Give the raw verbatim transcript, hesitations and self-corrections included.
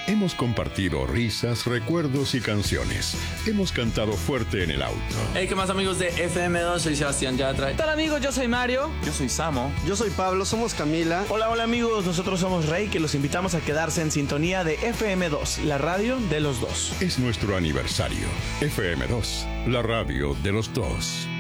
Hemos compartido risas, recuerdos y canciones. Hemos cantado fuerte en el auto. Hey, ¿qué más, amigos de F M dos? Soy Sebastián Yatra. ¿Qué tal, amigos? Yo soy Mario. Yo soy Samo. Yo soy Pablo, somos Camila. Hola, hola, amigos. Nosotros somos Rey, que los invitamos a quedarse en sintonía de F M dos, la radio de los dos. Es nuestro aniversario. F M dos, la radio de los dos.